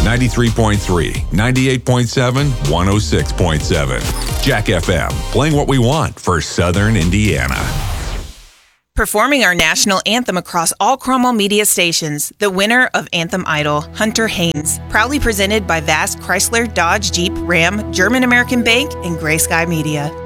93.3, 98.7, 106.7. Jack FM, playing what we want for Southern Indiana. Performing our national anthem across all Cromwell media stations, the winner of Anthem Idol, Hunter Haynes. Proudly presented by Vast Chrysler, Dodge, Jeep, Ram, German American Bank, and Gray Sky Media.